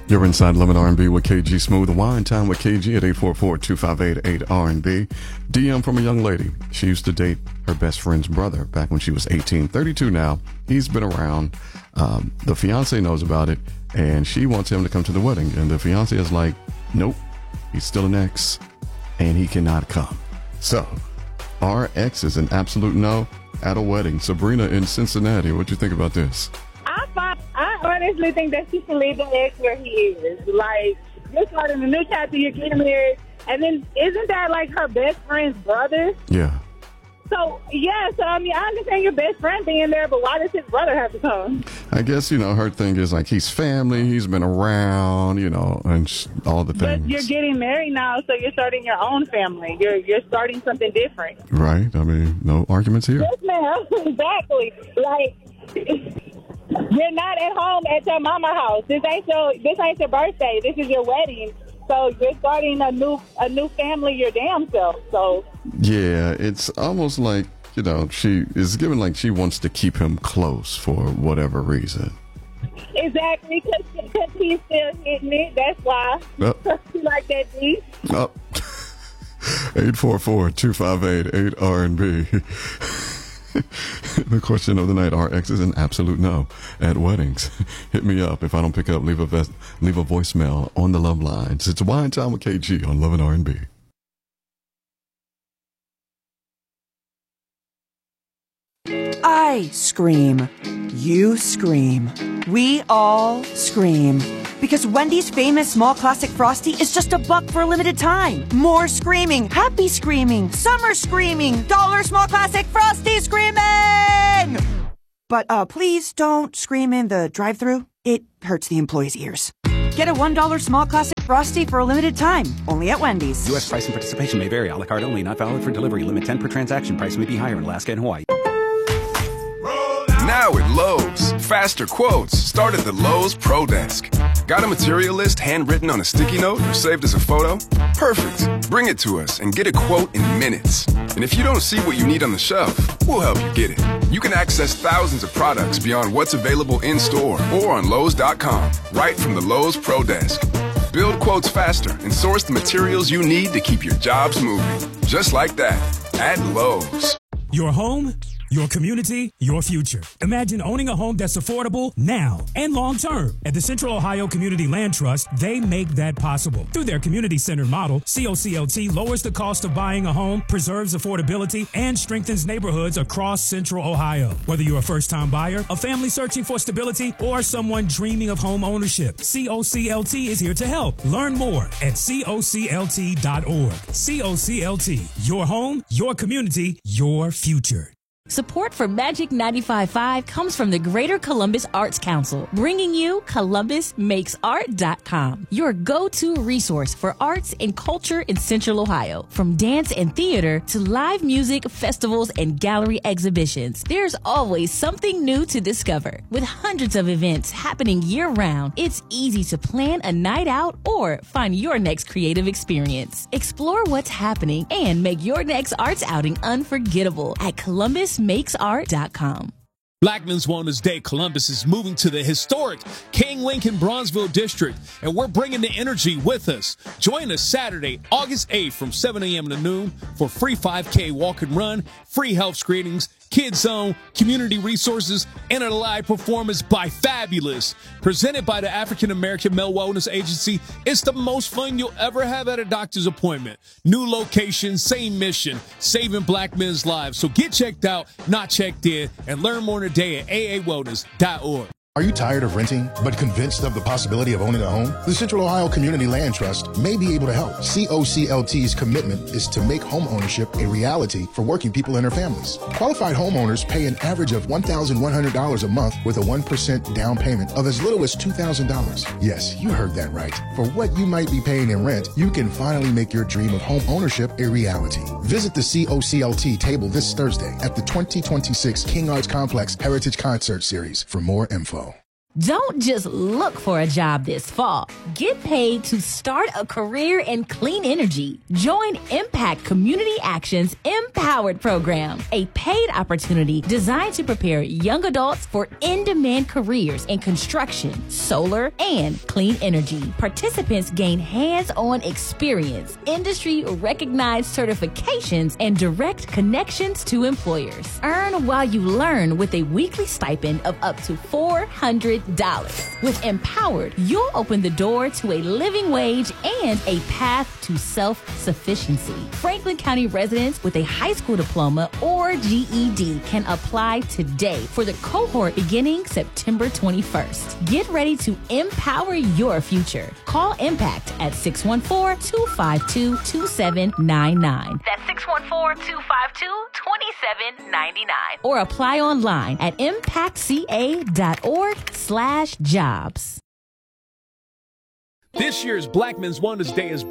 You're inside Lemon R&B with KG Smooth. Wine Time with KG at 844-258-8RB. DM from a young lady. She used to date her best friend's brother back when she was 18. 32 now. He's been around. The fiance knows about it, and she wants him to come to the wedding. And the fiance is like, nope, he's still an ex, and he cannot come. So, our ex is an absolute no at a wedding. Sabrina in Cincinnati, what do you think about this? I honestly think that she should leave the ex where he is. Like, you're starting a new chapter, you're getting married, and then isn't that like her best friend's brother? Yeah. So, yeah, I mean, I understand your best friend being there, but why does his brother have to come? I guess, her thing is like he's family, he's been around, and all the things. But you're getting married now, so you're starting your own family. You're starting something different. Right. I mean, no arguments here. Yes, ma'am. Exactly. Like, you're not at home at your mama house. This ain't your birthday. This is your wedding. So you're starting a new family your damn self. So yeah, it's almost like, she is given like she wants to keep him close for whatever reason. Exactly, because he's still hitting it. That's why. She like that D. 844-258-8RB. The question of the night, our ex is an absolute no at weddings. Hit me up. If I don't pick up, leave a voicemail on the love lines. It's Wine Time with KG on Love and R&B. I scream. You scream. We all scream. Because Wendy's famous small classic Frosty is just $1 for a limited time. More screaming, happy screaming, summer screaming, dollar small classic Frosty screaming! But please don't scream in the drive-thru. It hurts the employees' ears. Get a $1 small classic Frosty for a limited time, only at Wendy's. U.S. price and participation may vary. A la carte only, not valid for delivery. Limit 10 per transaction. Price may be higher in Alaska and Hawaii. Now at Lowe's, faster quotes start at the Lowe's Pro Desk. Got a material list handwritten on a sticky note or saved as a photo? Perfect. Bring it to us and get a quote in minutes. And if you don't see what you need on the shelf, we'll help you get it. You can access thousands of products beyond what's available in store or on Lowe's.com, right from the Lowe's Pro Desk. Build quotes faster and source the materials you need to keep your jobs moving. Just like that, at Lowe's. Your home, your community, your future. Imagine owning a home that's affordable now and long-term. At the Central Ohio Community Land Trust, they make that possible. Through their community-centered model, COCLT lowers the cost of buying a home, preserves affordability, and strengthens neighborhoods across Central Ohio. Whether you're a first-time buyer, a family searching for stability, or someone dreaming of home ownership, COCLT is here to help. Learn more at COCLT.org. COCLT, your home, your community, your future. Support for Magic 95.5 comes from the Greater Columbus Arts Council, bringing you ColumbusMakesArt.com, your go-to resource for arts and culture in Central Ohio. From dance and theater to live music, festivals, and gallery exhibitions, there's always something new to discover. With hundreds of events happening year-round, it's easy to plan a night out or find your next creative experience. Explore what's happening and make your next arts outing unforgettable at ColumbusMakesArt.com. Black Men's Wellness Day Columbus is moving to the historic King Lincoln Bronzeville District, and we're bringing the energy with us. Join us Saturday, August 8th from 7 a.m. to noon for free 5K walk and run, free health screenings, Kids Zone, community resources, and a live performance by Fabulous. Presented by the African American Male Wellness Agency, it's the most fun you'll ever have at a doctor's appointment. New location, same mission, saving Black men's lives. So get checked out, not checked in, and learn more today at aawellness.org. Are you tired of renting, but convinced of the possibility of owning a home? The Central Ohio Community Land Trust may be able to help. COCLT's commitment is to make home ownership a reality for working people and their families. Qualified homeowners pay an average of $1,100 a month with a 1% down payment of as little as $2,000. Yes, you heard that right. For what you might be paying in rent, you can finally make your dream of home ownership a reality. Visit the COCLT table this Thursday at the 2026 King Arts Complex Heritage Concert Series for more info. Don't just look for a job this fall. Get paid to start a career in clean energy. Join Impact Community Action's Empowered Program, a paid opportunity designed to prepare young adults for in-demand careers in construction, solar, and clean energy. Participants gain hands-on experience, industry-recognized certifications, and direct connections to employers. Earn while you learn with a weekly stipend of up to $400. With Empowered, you'll open the door to a living wage and a path to self-sufficiency. Franklin County residents with a high school diploma or GED can apply today for the cohort beginning September 21st. Get ready to empower your future. Call Impact at 614-252-2799. That's 614-252-2799. Or apply online at impactca.org/jobs. This year's Black Men's Wonders Day is